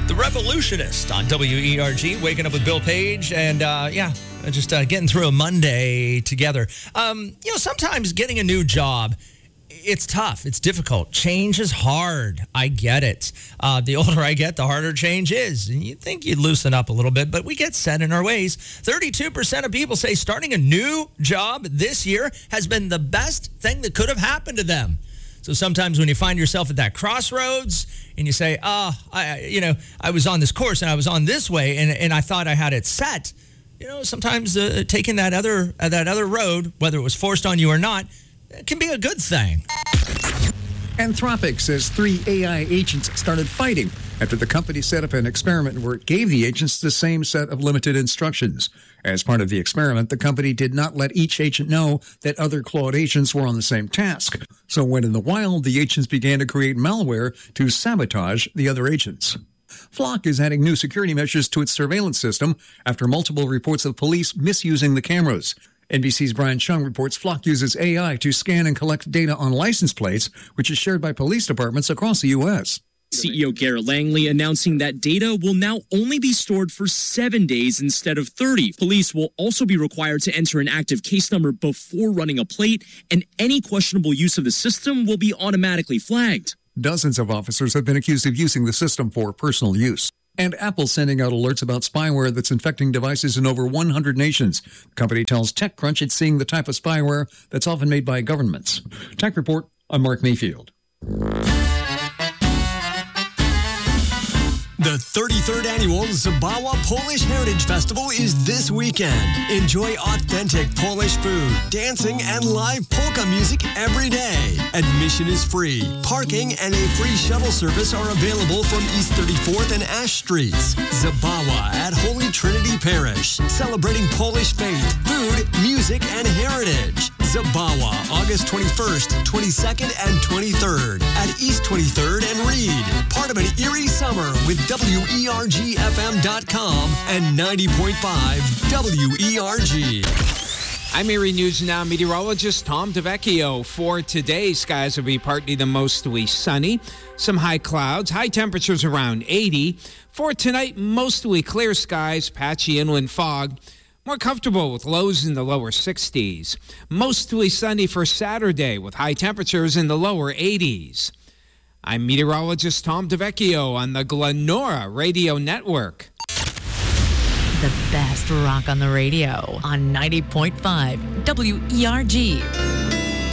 The Revolutionist on WERG, waking up with Bill Page, and just getting through a Monday together. Sometimes getting a new job, it's tough. It's difficult. Change is hard. I get it. The older I get, the harder change is. And you'd think you'd loosen up a little bit, but we get set in our ways. 32% of people say starting a new job this year has been the best thing that could have happened to them. So sometimes when you find yourself at that crossroads and you say, I was on this course and I was on this way and I thought I had it set. Sometimes taking that other road, whether it was forced on you or not, it can be a good thing. Anthropic says 3 AI agents started fighting after the company set up an experiment where it gave the agents the same set of limited instructions. As part of the experiment, the company did not let each agent know that other Claude agents were on the same task. So when in the wild, the agents began to create malware to sabotage the other agents. Flock is adding new security measures to its surveillance system after multiple reports of police misusing the cameras. NBC's Brian Chung reports Flock uses AI to scan and collect data on license plates, which is shared by police departments across the U.S. CEO Garrett Langley announcing that data will now only be stored for 7 days instead of 30. Police will also be required to enter an active case number before running a plate, and any questionable use of the system will be automatically flagged. Dozens of officers have been accused of using the system for personal use. And Apple sending out alerts about spyware that's infecting devices in over 100 nations. The company tells TechCrunch it's seeing the type of spyware that's often made by governments. Tech Report, I'm Mark Mayfield. The 33rd Annual Zabawa Polish Heritage Festival is this weekend. Enjoy authentic Polish food, dancing, and live polka music every day. Admission is free. Parking and a free shuttle service are available from East 34th and Ash Streets. Zabawa at Holy Trinity Parish, celebrating Polish faith, food, music, and heritage. Zabawa, August 21st, 22nd, and 23rd at East 23rd and Reed. Part of an eerie summer with WERGFM.com and 90.5 WERG. I'm Erie News Now meteorologist Tom DeVecchio. For today, skies will be partly to mostly sunny. Some high clouds, high temperatures around 80. For tonight, mostly clear skies, patchy inland fog. More comfortable with lows in the lower 60s. Mostly sunny for Saturday with high temperatures in the lower 80s. I'm meteorologist Tom DeVecchio on the Glenora Radio Network. The best rock on the radio on 90.5 WERG.